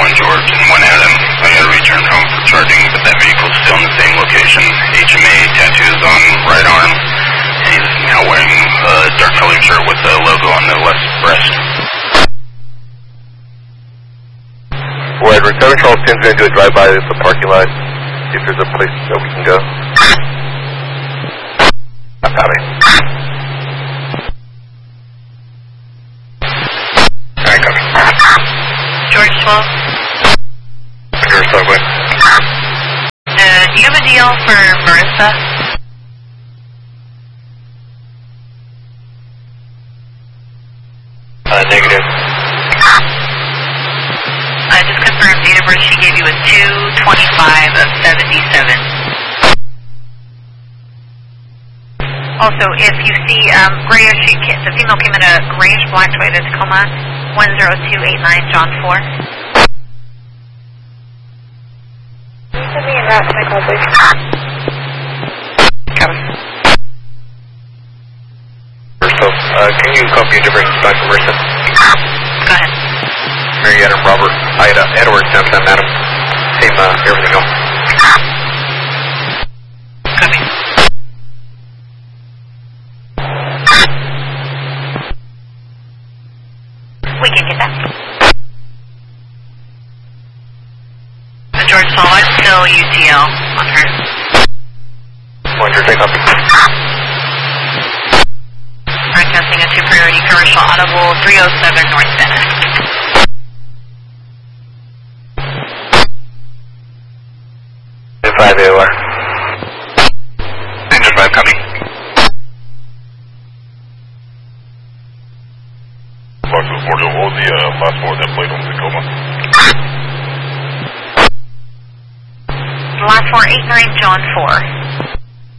1 George and 1 Adam. I got to return home for charging, but that vehicle's still in the same location. HMA tattoos on right arm. He's now wearing a dark colored shirt with the logo on the left breast. Right, Recovery Control 10's going to do a drive-by at the parking lot. See if there's a place that we can go. Copy. Alright, copy. George 12. George Subway. Do you have a deal for Marissa? Negative. Just confirm date of birth she gave you was 2/25 of 77. Also, if you see grayish, the female came in a grayish black Toyota Tacoma, 10289 John 4. Can you put me en route to my call, please? Copy. Can you copy a different spot for Marissa? Go ahead. Mary Adam Robert, Ida, Edward, Samson, Adam. Same, everything else. Copy. We can get that. The George Saul is still UTL on her. Roger, take copy. Broadcasting a 2 priority commercial audible 307 North Bennett. Five AOR. Engine 5, copy. Fox 4, what was the last four of that plate on the Tacoma? The last 489 John 4.